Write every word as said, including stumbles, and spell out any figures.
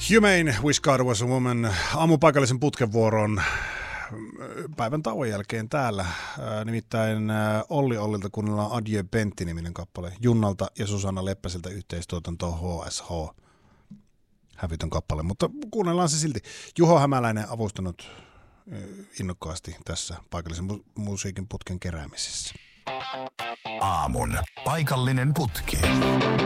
Humane, Wish God Was a Woman, aamupaikallisen putkenvuoron päivän tauon jälkeen täällä. Ää, nimittäin ää, Olli Ollilta kuunnellaan Adieu Pentti-niminen kappale. Junnalta ja Susanna Leppäseltä yhteistuotanto H S H. Hävytön kappale, mutta kuunnellaan se silti. Juho Hämäläinen avustanut innokkaasti tässä paikallisen mu- musiikin putken keräämisessä. Aamun paikallinen putki.